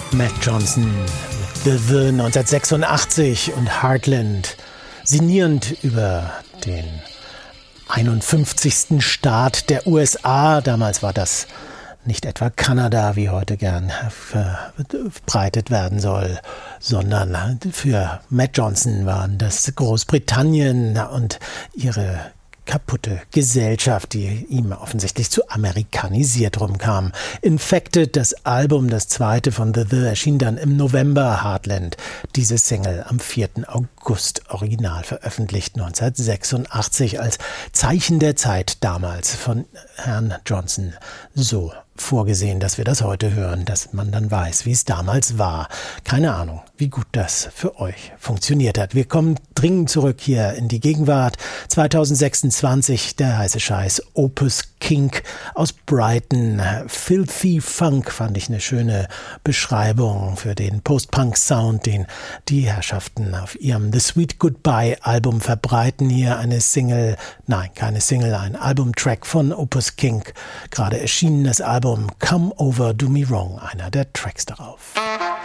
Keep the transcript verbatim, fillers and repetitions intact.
Matt Johnson mit The The neunzehnhundertsechsundachtzig und Heartland, sinnierend über den einundfünfzigsten Staat der U S A. Damals war das nicht etwa Kanada, wie heute gern verbreitet werden soll, sondern für Matt Johnson waren das Großbritannien und ihre kaputte Gesellschaft, die ihm offensichtlich zu amerikanisiert rumkam. Infected, das Album, das zweite von The The, erschien dann im November. Heartland, diese Single am vierten August, original veröffentlicht neunzehnhundertsechsundachtzig, als Zeichen der Zeit damals von Herrn Johnson so vorgesehen, dass wir das heute hören, dass man dann weiß, wie es damals war. Keine Ahnung, wie gut das für euch funktioniert hat. Wir kommen dringend zurück hier in die Gegenwart. zweitausendsechsundzwanzig, der heiße Scheiß, Opus Kink aus Brighton. Filthy Funk fand ich eine schöne Beschreibung für den Post-Punk-Sound, den die Herrschaften auf ihrem The Sweet Goodbye Album verbreiten. Hier eine Single, nein, keine Single, ein Albumtrack von Opus Kink, gerade erschienen das Album Come Over Do Me Wrong, einer der Tracks darauf.